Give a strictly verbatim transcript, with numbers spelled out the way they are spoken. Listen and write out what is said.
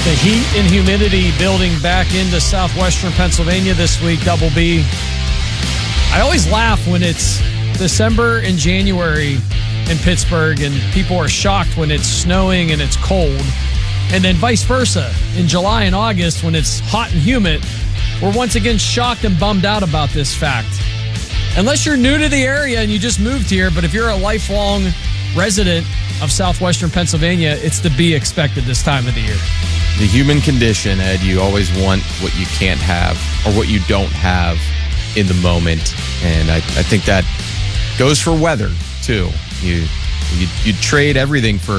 The heat and humidity building back into southwestern Pennsylvania this week, Double B. I always laugh when it's December and January in Pittsburgh and people are shocked when it's snowing and it's cold. And then vice versa. In July and August when it's hot and humid, we're once again shocked and bummed out about this fact. Unless you're new to the area and you just moved here, but if you're a lifelong resident of southwestern Pennsylvania, it's to be expected this time of the year. The human condition, Ed, you always want what you can't have or what you don't have in the moment. And I, I think that goes for weather, too. You, you, you trade everything for